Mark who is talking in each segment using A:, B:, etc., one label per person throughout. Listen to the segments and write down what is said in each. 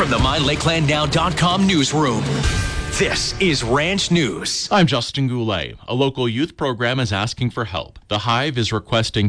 A: From the MyLakelandNow.com newsroom, this is Ranch News.
B: I'm Justin Goulet. A local youth program is asking for help. The Hive is requesting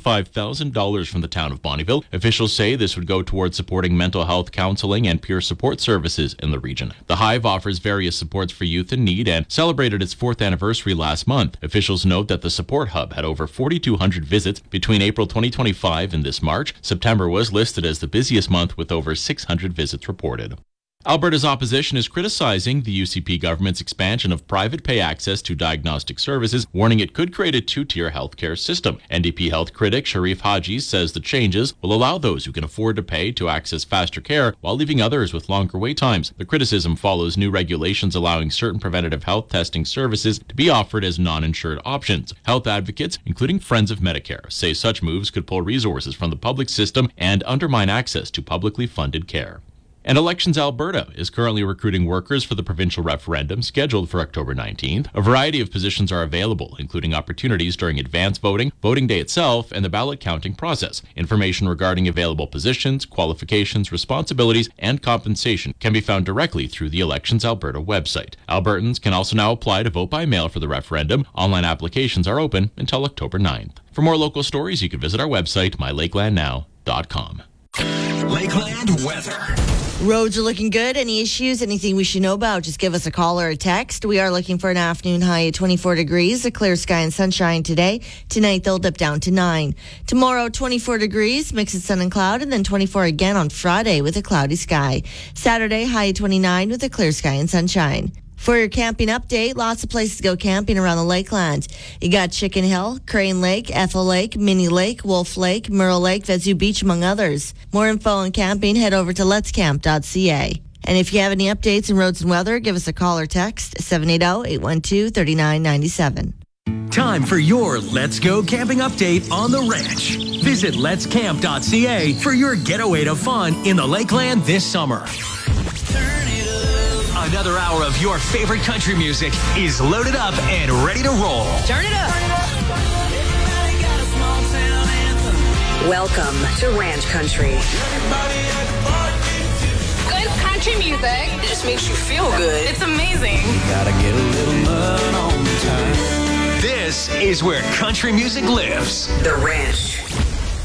B: $75,000 from the town of Bonnyville. Officials say this would go towards supporting mental health counseling and peer support services in the region. The Hive offers various supports for youth in need and celebrated its 4th anniversary last month. Officials note that the support hub had over 4,200 visits between April 2025 and this March. September was listed as the busiest month with over 600 visits reported. Alberta's opposition is criticizing the UCP government's expansion of private pay access to diagnostic services, warning it could create a two-tier healthcare system. NDP health critic Sharif Haji says the changes will allow those who can afford to pay to access faster care while leaving others with longer wait times. The criticism follows new regulations allowing certain preventative health testing services to be offered as non-insured options. Health advocates, including Friends of Medicare, say such moves could pull resources from the public system and undermine access to publicly funded care. And Elections Alberta is currently recruiting workers for the provincial referendum scheduled for October 19th. A variety of positions are available, including opportunities during advance voting, voting day itself, and the ballot counting process. Information regarding available positions, qualifications, responsibilities, and compensation can be found directly through the Elections Alberta website. Albertans can also now apply to vote by mail for the referendum. Online applications are open until October 9th. For more local stories, you can visit our website, mylakelandnow.com.
A: Lakeland weather.
C: Roads are looking good. Any issues, anything we should know about, just give us a call or a text. We are looking for an afternoon high at 24 degrees, a clear sky and sunshine today. Tonight, they'll dip down to 9. Tomorrow, 24 degrees, mix of sun and cloud, and then 24 again on Friday with a cloudy sky. Saturday, high at 29 with a clear sky and sunshine. For your camping update, lots of places to go camping around the Lakeland. You got Chicken Hill, Crane Lake, Ethel Lake, Mini Lake, Wolf Lake, Merle Lake, Vesu Beach, among others. More info on camping, head over to letscamp.ca. And if you have any updates on roads and weather, give us a call or text 780-812-3997.
A: Time for your Let's Go Camping update on the ranch. Visit letscamp.ca for your getaway to fun in the Lakeland this summer. Another hour of your favorite country music is loaded up and ready to roll.
D: Turn it up. Welcome to Ranch Country.
E: Good country music. It just makes you feel good. It's amazing.
F: Gotta get a little mud on the time.
A: This is where country music lives.
D: The Ranch.